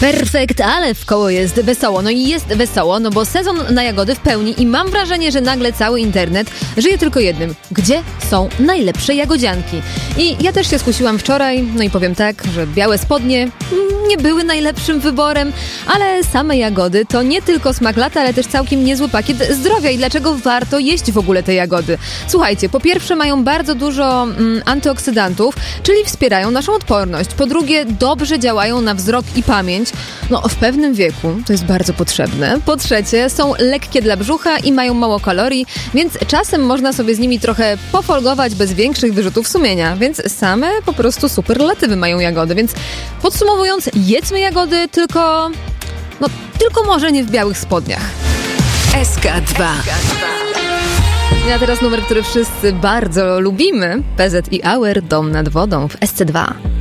Perfekt, ale w koło jest wesoło. No i jest wesoło, no bo sezon na jagody w pełni i mam wrażenie, że nagle cały internet żyje tylko jednym. Gdzie są najlepsze jagodzianki? I ja też się skusiłam wczoraj, no i powiem tak, że białe spodnie nie były najlepszym wyborem, ale same jagody to nie tylko smak lata, ale też całkiem niezły pakiet zdrowia. I dlaczego warto jeść w ogóle te jagody? Słuchajcie, po pierwsze mają bardzo dużo antyoksydantów, czyli wspierają naszą odporność. Po drugie, dobrze działają na wzrok i pamięć. No, w pewnym wieku to jest bardzo potrzebne. Po trzecie, są lekkie dla brzucha i mają mało kalorii, więc czasem można sobie z nimi trochę pofolgować bez większych wyrzutów sumienia. Więc same po prostu superlatywy mają jagody. Więc podsumowując, jedzmy jagody, tylko może nie w białych spodniach. SK2. A teraz numer, który wszyscy bardzo lubimy. PZ i Auer, Dom nad wodą w SC2.